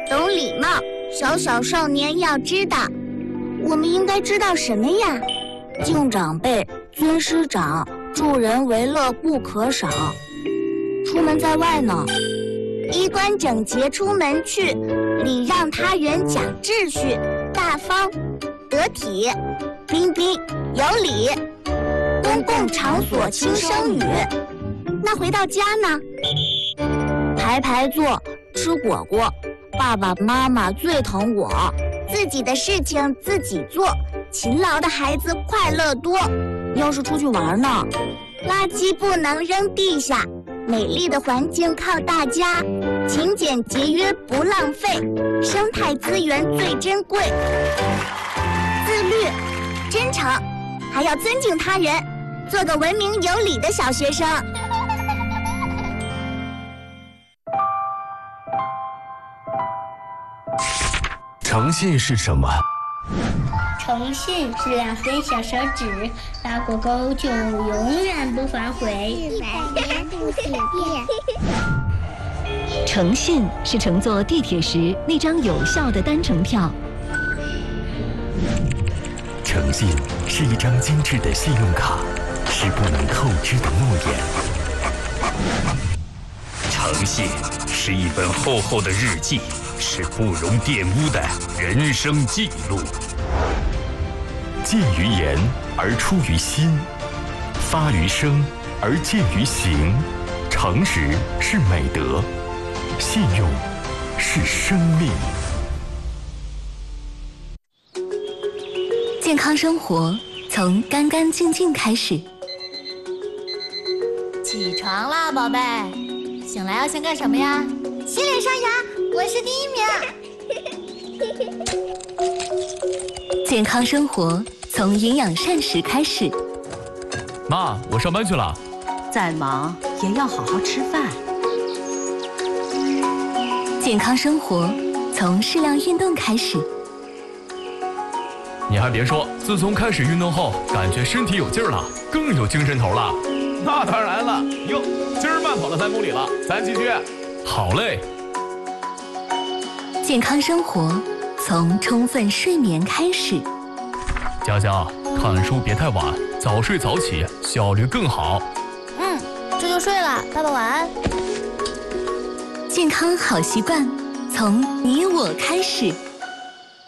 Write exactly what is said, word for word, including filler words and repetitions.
懂礼貌，小小少年要知道。我们应该知道什么呀？ 敬长辈，尊师长，助人为乐不可少。出门在外呢， 衣冠整洁出门去，礼让他人讲秩序，大方得体，彬彬有礼。公共场所轻声语。那回到家呢？ 排排坐，吃果果。爸爸妈妈最疼我。 自己的事情自己做，勤劳的孩子快乐多。 要是出去玩呢？ 垃圾不能扔地下，美丽的环境靠大家，勤俭节约不浪费，生态资源最珍贵。自律、真诚，还要尊敬他人，做个文明有礼的小学生。 诚信是什么？ 诚信是两根小手指，拉过钩就永远不反悔， 一百年不许变。 诚信是乘坐地铁时那张有效的单程票。 诚信是一张精致的信用卡，是不能透支的诺言。 诚信是一本厚厚的日记，是不容玷污的人生记录。 见于言而出于心，发于声而见于行。诚实是美德，信用是生命。 健康生活从干干净净开始。 起床啦，宝贝！醒来要先干什么呀？ 洗脸刷牙，我是第一名。 健康生活从营养膳食开始。 妈，我上班去了。 再忙也要好好吃饭。 健康生活从适量运动开始。 你还别说，自从开始运动后，感觉身体有劲儿了，更有精神头了。 那当然了，哟，今儿慢跑了三公里了，咱继续。 好嘞。 健康生活从充分睡眠开始。 佳佳，看书别太晚，早睡早起，效率更好。 嗯，这就睡了，爸爸晚安。 健康好习惯从你我开始。